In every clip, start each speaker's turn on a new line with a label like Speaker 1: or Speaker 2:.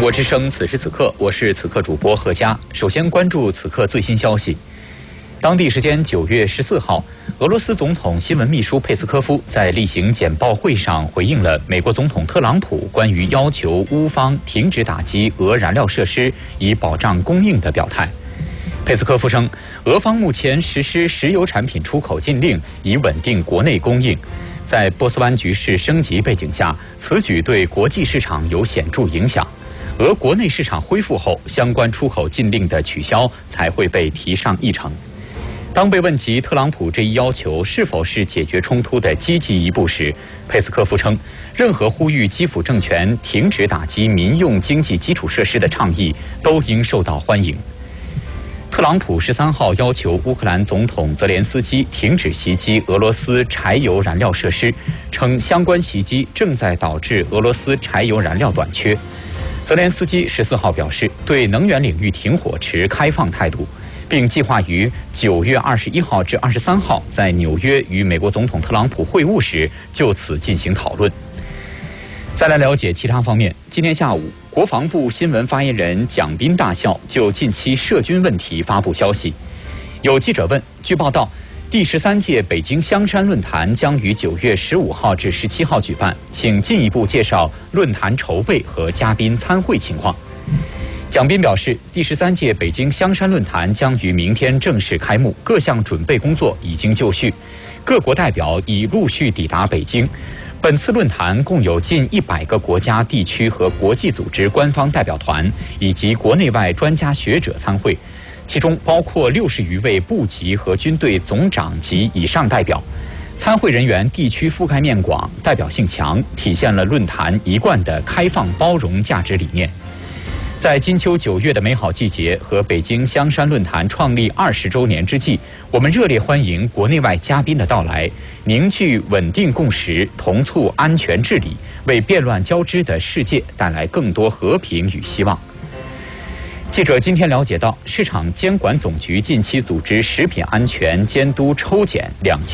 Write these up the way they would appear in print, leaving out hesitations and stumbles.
Speaker 1: 国之声，此时此刻，我是此刻主播何佳。首先关注此刻最新消息。当地时间9月14号，俄罗斯总统新闻秘书佩斯科夫在例行简报会上回应了美国总统特朗普关于要求乌方停止打击俄燃料设施以保障供应的表态。佩斯科夫称，俄方目前实施石油产品出口禁令，以稳定国内供应。在波斯湾局势升级背景下，此举对国际市场有显著影响。俄国内市场恢复后，相关出口禁令的取消才会被提上议程。当被问及特朗普这一要求是否是解决冲突的积极一步时，佩斯科夫称，任何呼吁基辅政权停止打击民用经济基础设施的倡议都应受到欢迎。特朗普13号要求乌克兰总统泽连斯基停止袭击俄罗斯柴油燃料设施，称相关袭击正在导致俄罗斯柴油燃料短缺。泽连斯基14号表示，对能源领域停火持开放态度，并计划于9月21号至23号在纽约与美国总统特朗普会晤时就此进行讨论。再来了解其他方面。今天下午，国防部新闻发言人蒋斌大校就近期涉军问题发布消息。有记者问，据报道，第13届北京香山论坛将于9月15号至17号举办，请进一步介绍论坛筹备和嘉宾参会情况。蒋斌表示，第13届北京香山论坛将于明天正式开幕，各项准备工作已经就绪，各国代表已陆续抵达北京。本次论坛共有近100个国家、地区和国际组织官方代表团，以及国内外专家学者参会，其中包括60余位部级和军队总长级以上代表。参会人员地区覆盖面广，代表性强，体现了论坛一贯的开放包容价值理念。在金秋9月的美好季节和北京香山论坛创立20周年之际，我们热烈欢迎国内外嘉宾的到来，凝聚稳定共识，同促安全治理，为变乱交织的世界带来更多和平与希望。记者今天了解到，市场监管总局近期组织食品安全监督抽检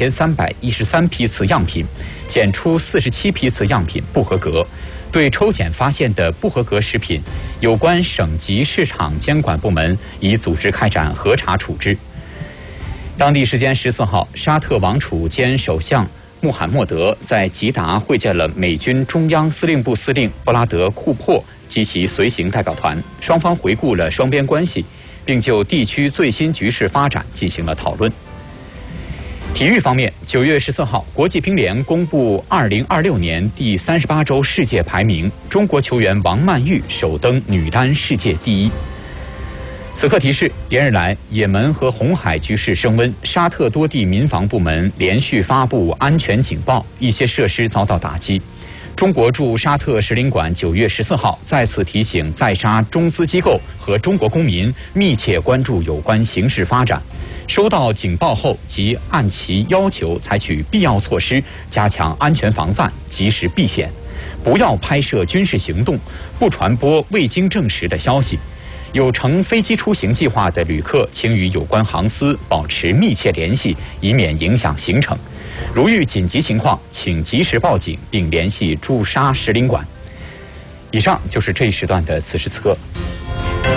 Speaker 1: 2313批次样品，检出47批次样品不合格。对抽检发现的不合格食品，有关省级市场监管部门已组织开展核查处置。当地时间14号，沙特王储兼首相穆罕默德在吉达会见了美军中央司令部司令布拉德·库珀及其随行代表团，双方回顾了双边关系，并就地区最新局势发展进行了讨论。体育方面，9月14号，国际乒联公布2026年第38周世界排名，中国球员王曼玉首登女单世界第一。此刻提示，连日来，也门和红海局势升温，沙特多地民防部门连续发布安全警报，一些设施遭到打击。中国驻沙特使领馆9月14号再次提醒在沙中资机构和中国公民密切关注有关形势发展，收到警报后即按其要求采取必要措施，加强安全防范，及时避险，不要拍摄军事行动，不传播未经证实的消息。有乘飞机出行计划的旅客，请与有关航司保持密切联系，以免影响行程。如遇紧急情况，请及时报警并联系驻沙使领馆。以上就是这一时段的此时此刻。